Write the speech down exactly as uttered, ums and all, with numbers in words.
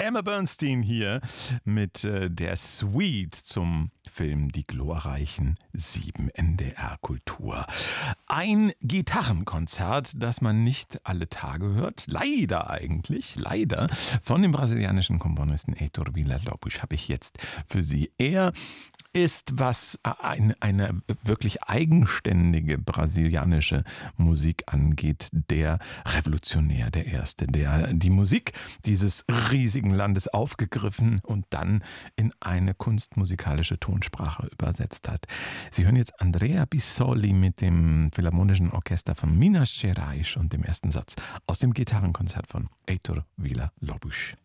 Emma Bernstein hier mit äh, der Suite zum Film Die glorreichen Sieben N D R Kultur. Ein Gitarrenkonzert, das man nicht alle Tage hört, leider eigentlich, leider, von dem brasilianischen Komponisten Heitor Villa-Lobos habe ich jetzt für Sie. Er ist, was ein, eine wirklich eigenständige brasilianische Musik angeht, der Revolutionär, der Erste, der die Musik dieses riesigen Landes aufgegriffen und dann in eine kunstmusikalische Tonsprache übersetzt hat. Sie hören jetzt Andrea Bissoli mit dem Philharmonischen Orchester von Minas Gerais und dem ersten Satz aus dem Gitarrenkonzert von Heitor Villa-Lobos.